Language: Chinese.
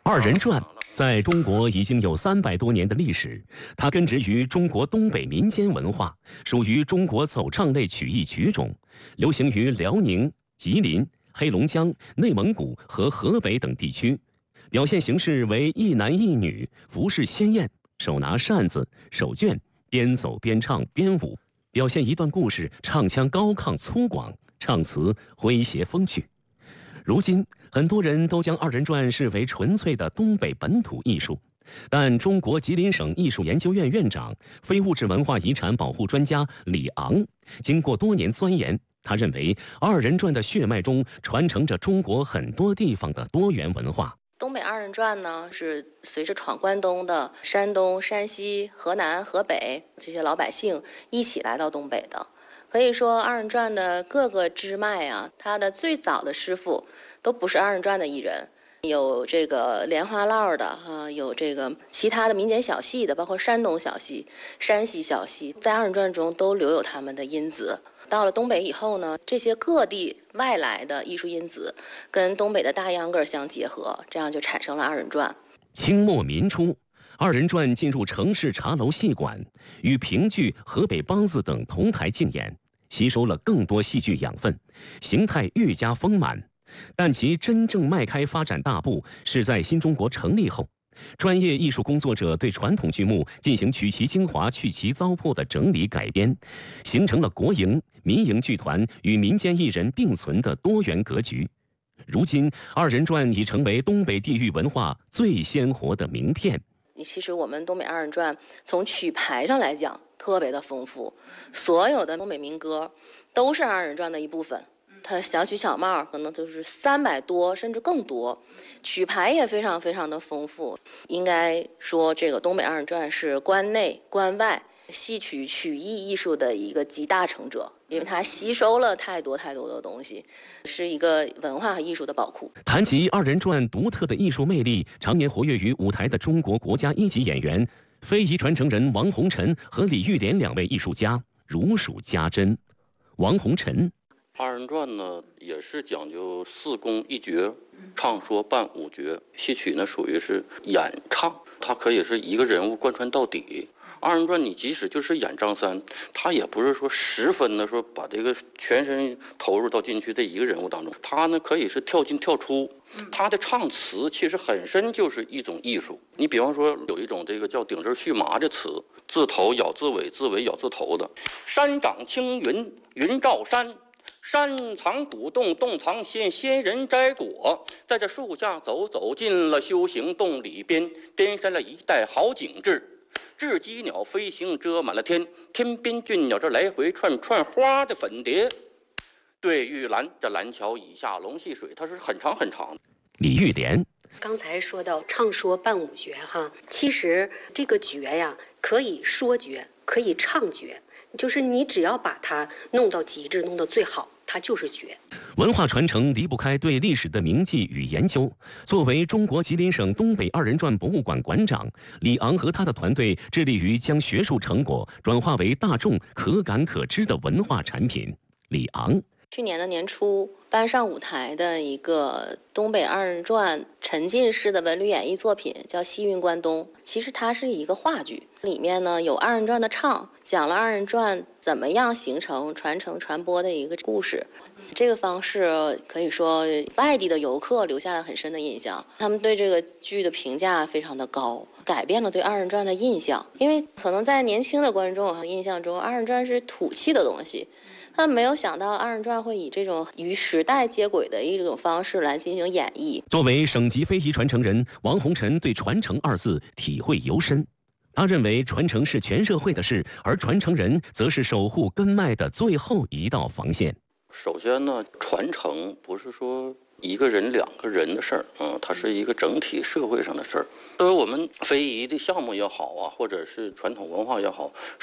二人转在中国已经有300多年的历史，它根植于中国东北民间文化，属于中国走唱类曲艺曲种，流行于辽宁、吉林、黑龙江、内蒙古和河北等地区。表现形式为一男一女，服饰鲜艳，手拿扇子、手绢，边走边唱边舞，表现一段故事，唱腔高亢粗犷，唱词诙谐风趣。如今，很多人都将二人转视为纯粹的东北本土艺术，但中国吉林省艺术研究院院长、非物质文化遗产保护专家李昂，经过多年钻研，他认为二人转的血脉中传承着中国很多地方的多元文化。 东北二人转呢，是随着闯关东的山东、山西、河南、河北这些老百姓一起来到东北的。可以说，二人转的各个支脉啊，它的最早的师傅都不是二人转的艺人，有这个莲花落的啊，有这个其他的民间小戏的，包括山东小戏、山西小戏，在二人转中都留有他们的因子。到了东北以后呢，这些各地外来的艺术因子跟东北的大秧歌相结合，这样就产生了二人转。 清末民初，二人转进入城市茶楼戏馆，与评剧、河北梆子等同台竞演，吸收了更多戏剧养分，形态愈加丰满。但其真正迈开发展大步是在新中国成立后，专业艺术工作者对传统剧目进行取其精华、去其糟粕的整理改编，形成了国营、民营剧团与民间艺人并存的多元格局。如今，二人转已成为东北地域文化最鲜活的名片。 其实我们东北二人转从曲牌上来讲特别的丰富，所有的东北民歌都是二人转的一部分。它小曲小帽可能就是300多甚至更多，曲牌也非常非常的丰富。应该说，这个东北二人转是关内关外戏曲曲艺艺术的一个集大成者，因为它吸收了太多太多的东西，是一个文化和艺术的宝库。 谈及二人转独特的艺术魅力，常年活跃于舞台的中国国家一级演员、非遗传承人王洪辰和李玉莲2位艺术家如数家珍。王洪辰： 二人转呢，也是讲究4功1角，唱说伴舞角。戏曲呢，属于是演唱，它可以是一个人物贯穿到底。二人转你即使就是演张三，他也不是说十分的说把这个全身投入到进去这一个人物当中，他呢可以是跳进跳出，他的唱词其实本身就是一种艺术。你比方说有一种这个叫顶针续麻的词，字头咬字尾，字尾咬字头的。山长青云，云罩山，山藏古洞，洞藏仙，仙人摘果。在这树下走，走进了修行洞里边，边山了一带好景致。雉鸡鸟飞行遮满了天，天边俊鸟这来回串串花的粉蝶。对玉兰，这蓝桥以下龙戏水，它是很长很长。 李玉莲： 刚才说到唱说伴舞角哈，其实这个角呀，可以说角，可以唱角，就是你只要把它弄到极致，弄到最好，它就是角。 文化传承离不开对历史的铭记与研究。作为中国吉林省东北二人转博物馆馆长，李昂和他的团队致力于将学术成果转化为大众可感可知的文化产品。李昂： 去年的年初搬上舞台的一个东北二人转沉浸式的文旅演绎作品叫《西云关东》，其实它是一个话剧，里面呢有二人转的唱，讲了二人转怎么样形成、传承、传播的一个故事。这个方式可以说外地的游客留下了很深的印象，他们对这个剧的评价非常的高，改变了对二人转的印象。因为可能在年轻的观众和印象中，二人转是土气的东西，他没有想到二人转会以这种与时代接轨的一种方式来进行演绎。 作为省级非遗传承人，王洪辰对传承2字体会尤深。他认为传承是全社会的事，而传承人则是守护根脉的最后一道防线。 首先呢，传承不是说1个人、2个人的事儿，它是一个整体社会上的事儿。对于我们非遗的项目也好啊，或者是传统文化也好，